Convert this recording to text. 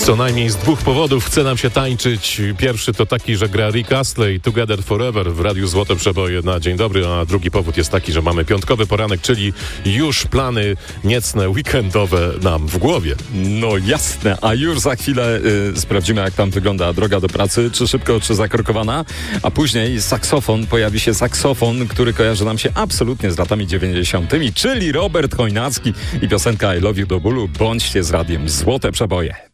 Co najmniej z dwóch powodów chce nam się tańczyć. Pierwszy to taki, że gra Rick Astley Together Forever w Radiu Złote Przeboje na dzień dobry, a drugi powód jest taki, że mamy piątkowy poranek, czyli już plany niecne, weekendowe nam w głowie. No jasne, a już za chwilę sprawdzimy, jak tam wygląda droga do pracy, czy szybko, czy zakorkowana, a później pojawi się saksofon, który kojarzy nam się absolutnie z latami 90., czyli Robert Chojnacki i piosenka I Love You do bólu. Bądźcie z radiem Złote Przeboje.